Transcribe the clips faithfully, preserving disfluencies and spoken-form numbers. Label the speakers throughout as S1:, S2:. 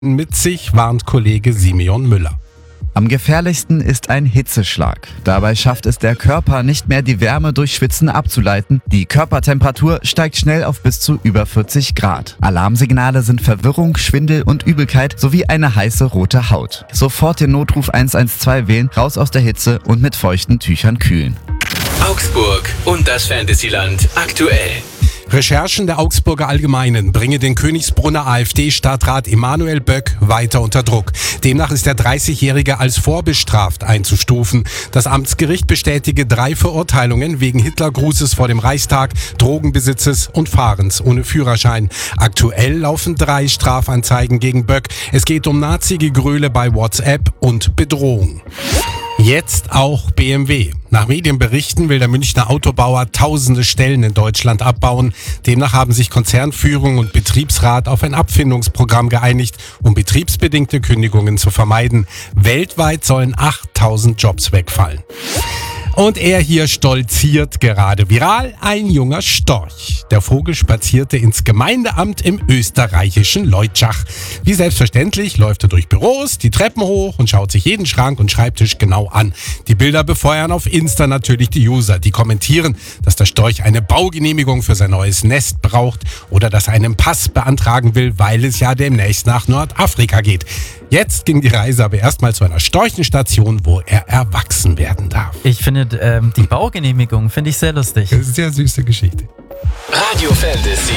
S1: Mit sich warnt Kollege Simeon Müller.
S2: Am gefährlichsten ist ein Hitzeschlag. Dabei schafft es der Körper nicht mehr, die Wärme durch Schwitzen abzuleiten. Die Körpertemperatur steigt schnell auf bis zu über vierzig Grad. Alarmsignale sind Verwirrung, Schwindel und Übelkeit sowie eine heiße rote Haut. Sofort den Notruf eins eins zwei wählen, raus aus der Hitze und mit feuchten Tüchern kühlen.
S3: Augsburg und das Fantasyland aktuell.
S1: Recherchen der Augsburger Allgemeinen bringen den Königsbrunner AfD-Stadtrat Emanuel Böck weiter unter Druck. Demnach ist der dreißigjährige als vorbestraft einzustufen. Das Amtsgericht bestätige drei Verurteilungen wegen Hitlergrußes vor dem Reichstag, Drogenbesitzes und Fahrens ohne Führerschein. Aktuell laufen drei Strafanzeigen gegen Böck. Es geht um Nazi-Gegröle bei WhatsApp und Bedrohung. Jetzt auch B M W. Nach Medienberichten will der Münchner Autobauer tausende Stellen in Deutschland abbauen. Demnach haben sich Konzernführung und Betriebsrat auf ein Abfindungsprogramm geeinigt, um betriebsbedingte Kündigungen zu vermeiden. Weltweit sollen achttausend Jobs wegfallen. Und er hier stolziert gerade viral, ein junger Storch. Der Vogel spazierte ins Gemeindeamt im österreichischen Leutschach. Wie selbstverständlich läuft er durch Büros, die Treppen hoch und schaut sich jeden Schrank und Schreibtisch genau an. Die Bilder befeuern auf Insta natürlich die User, die kommentieren, dass der Storch eine Baugenehmigung für sein neues Nest braucht oder dass er einen Pass beantragen will, weil es ja demnächst nach Nordafrika geht. Jetzt ging die Reise aber erstmal zu einer Storchenstation, wo er erwachsen werden darf.
S4: Ich finde ähm, die Baugenehmigung finde ich sehr lustig.
S1: Das ist eine sehr süße Geschichte.
S3: Radio Fantasy.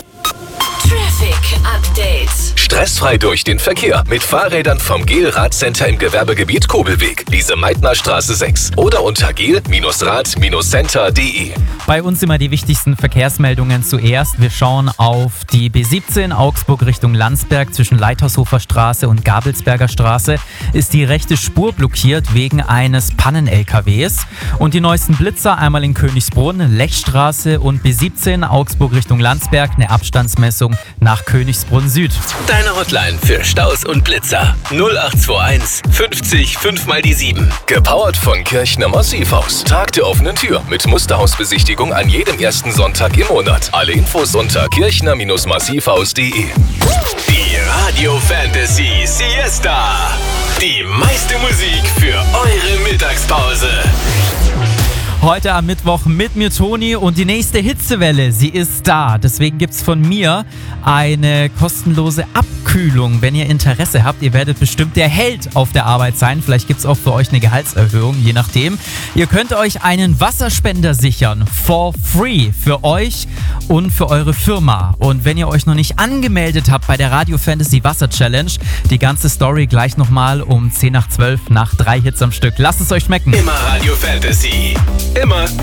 S5: Traffic Update.
S3: Stressfrei durch den Verkehr mit Fahrrädern vom Gel Radcenter im Gewerbegebiet Kobelweg, Lise-Meitner-Straße sechs oder unter gel Rad Center punkt de.
S4: Bei uns immer die wichtigsten Verkehrsmeldungen zuerst. Wir schauen auf die B siebzehn Augsburg Richtung Landsberg zwischen Leithaushofer Straße und Gabelsberger Straße. Ist die rechte Spur blockiert wegen eines Pannen-L K Ws. Und die neuesten Blitzer einmal in Königsbrunn, Lechstraße und B siebzehn Augsburg Richtung Landsberg. Eine Abstandsmessung nach Königsbrunn Süd.
S3: Deine Hotline für Staus und Blitzer null acht zwei eins fünfzig fünf mal die sieben. Gepowert von Kirchner Massivhaus. Tag der offenen Tür mit Musterhausbesichtigung an jedem ersten Sonntag im Monat. Alle Infos unter kirchner Massivhaus punkt de. Die Radio Fantasy Siesta. Die meiste Musik für eure Mittagspause.
S4: Heute am Mittwoch mit mir Toni und die nächste Hitzewelle, sie ist da. Deswegen gibt's von mir eine kostenlose Abkühlung. Wenn ihr Interesse habt, ihr werdet bestimmt der Held auf der Arbeit sein. Vielleicht gibt's auch für euch eine Gehaltserhöhung, je nachdem. Ihr könnt euch einen Wasserspender sichern, for free, für euch und für eure Firma. Und wenn ihr euch noch nicht angemeldet habt bei der Radio Fantasy Wasser Challenge, die ganze Story gleich nochmal um zehn nach zwölf nach drei Hits am Stück. Lasst es euch schmecken.
S3: Immer Radio Fantasy. Immer